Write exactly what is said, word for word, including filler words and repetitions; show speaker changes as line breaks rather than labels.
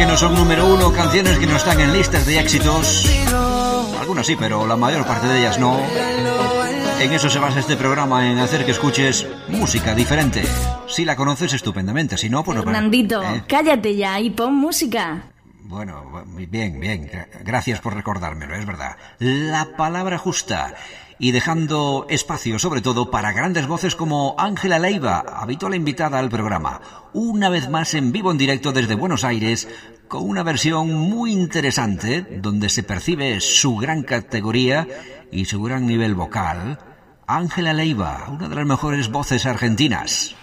que no son número uno, canciones que no están en listas de éxitos. Algunas sí, pero la mayor parte de ellas no. En eso se basa este programa, en hacer que escuches música diferente. Si la conoces, estupendamente. Si no, pues no.
Fernandito,
¿eh?
Cállate ya y pon música.
Bueno, bien, bien. Gracias por recordármelo, es verdad. La palabra justa. Y dejando espacio, sobre todo, para grandes voces como Ángela Leiva, habitual invitada al programa. Una vez más en vivo en directo desde Buenos Aires, con una versión muy interesante, donde se percibe su gran categoría y su gran nivel vocal. Ángela Leiva, una de las mejores voces argentinas.